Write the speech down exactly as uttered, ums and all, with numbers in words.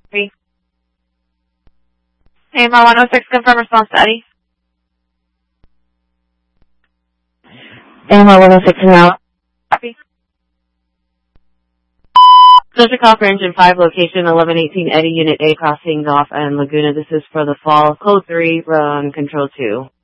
Copy. A M R one oh six, confirm response to Eddie. A M R one oh six now. Copy. Social call for engine five, location eleven eighteen Eddie, unit A, crossing Goff and Laguna. This is for the fall. Code three, run control two.